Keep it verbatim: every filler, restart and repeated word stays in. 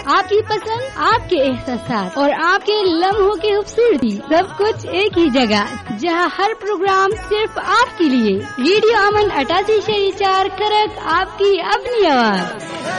आपकी पसंद, आपके एहसास और आपके लम्हों की खूबसूरती, सब कुछ एक ही जगह, जहां हर प्रोग्राम सिर्फ आपके लिए। रेडियो अमन अठासी शरी चार खरक, आपकी अपनी आवाज।